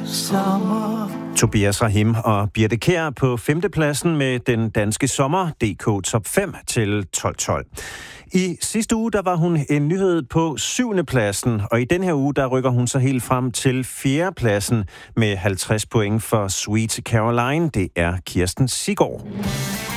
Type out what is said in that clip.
sommer. Tobias Rahim og Birthe Kjær på 5. pladsen med den danske sommer DK Top 5 til 12-12. I sidste uge, der var hun en nyhed på 7. pladsen, og i den her uge, der rykker hun så helt frem til 4. pladsen med 50 point for Sweet Caroline. Det er Kirsten Siggaard.